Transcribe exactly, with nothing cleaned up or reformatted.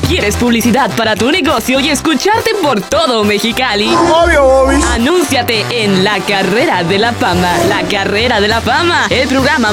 ¿Quieres publicidad para tu negocio y escucharte por todo Mexicali? Obvio, Bobis. Anúnciate en La Carrera de la Fama. La Carrera de la Fama, el programa